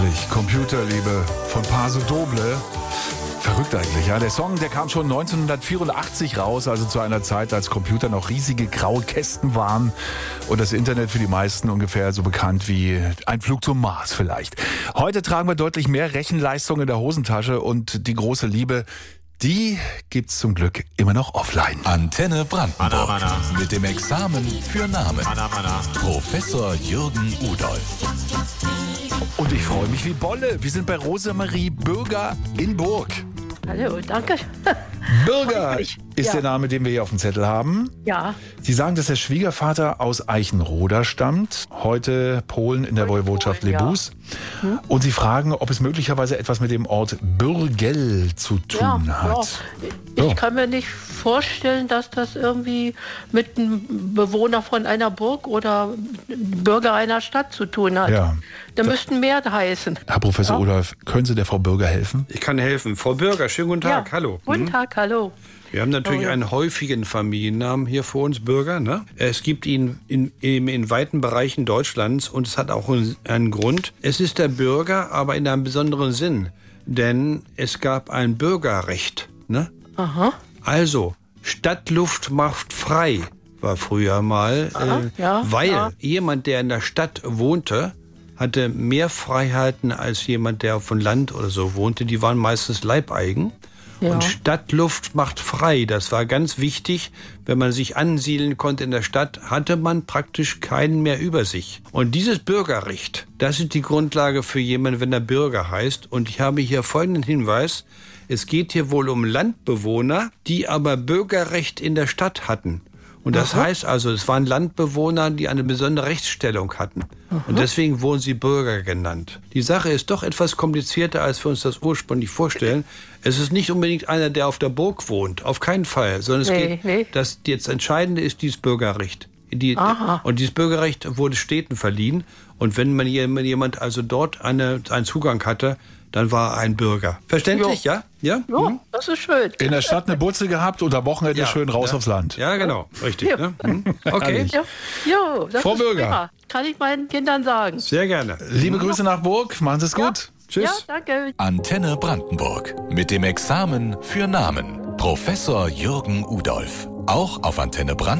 Herrlich, Computerliebe von Paso Doble. Verrückt eigentlich, ja. Der Song, der kam schon 1984 raus, also zu einer Zeit, als Computer noch riesige graue Kästen waren und das Internet für die meisten ungefähr so bekannt wie ein Flug zum Mars vielleicht. Heute tragen wir deutlich mehr Rechenleistung in der Hosentasche und die große Liebe, die gibt's zum Glück immer noch offline. Antenne Brandenburg mit dem Examen für Namen. Professor Jürgen Udolph. Und ich freue mich wie Bolle. Wir sind bei Rosemarie Bürger in Burg. Hallo, danke. Bürger ist der Name, den wir hier auf dem Zettel haben. Ja. Sie sagen, dass der Schwiegervater aus Eichenroda stammt, heute Polen in der Woiwodschaft Lebus. Ja. Und Sie fragen, ob es möglicherweise etwas mit dem Ort Bürgel zu tun hat. Ja. Ich kann mir nicht vorstellen, dass das irgendwie mit einem Bewohner von einer Burg oder Bürger einer Stadt zu tun hat. Ja. Da müssten mehr heißen. Herr Professor Udolph, können Sie der Frau Bürger helfen? Ich kann helfen. Frau Bürger, schönen guten Tag. Ja. Hallo. Guten Tag, hallo. Wir haben natürlich einen häufigen Familiennamen hier vor uns, Bürger. Ne? Es gibt ihn in weiten Bereichen Deutschlands und es hat auch einen Grund. Es ist der Bürger, aber in einem besonderen Sinn. Denn es gab ein Bürgerrecht. Ne? Aha. Also, Stadtluft macht frei, war früher mal. Weil jemand, der in der Stadt wohnte, hatte mehr Freiheiten als jemand, der von Land oder so wohnte. Die waren meistens leibeigen. Ja. Und Stadtluft macht frei. Das war ganz wichtig. Wenn man sich ansiedeln konnte in der Stadt, hatte man praktisch keinen mehr über sich. Und dieses Bürgerrecht, das ist die Grundlage für jemanden, wenn er Bürger heißt. Und ich habe hier folgenden Hinweis. Es geht hier wohl um Landbewohner, die aber Bürgerrecht in der Stadt hatten. Und das heißt also, es waren Landbewohner, die eine besondere Rechtsstellung hatten. Und deswegen wurden sie Bürger genannt. Die Sache ist doch etwas komplizierter, als wir uns das ursprünglich vorstellen. Es ist nicht unbedingt einer, der auf der Burg wohnt. Auf keinen Fall. Sondern es geht, das jetzt Entscheidende ist dieses Bürgerrecht. Und dieses Bürgerrecht wurde Städten verliehen. Und wenn man jemand also dort einen Zugang hatte, dann war er ein Bürger. Verständlich, ja? Ja, das ist schön. In der Stadt eine Butze gehabt und am Wochenende schön raus aufs Land. Ja, genau. Richtig. Ja. Ne? Okay. Jo, das Frau ist Bürger. prima. Kann ich meinen Kindern sagen. Sehr gerne. Liebe Grüße nach Burg. Machen Sie es gut. Tschüss. Ja, danke. Antenne Brandenburg mit dem Examen für Namen. Professor Jürgen Udolph. Auch auf Antenne Brandenburg.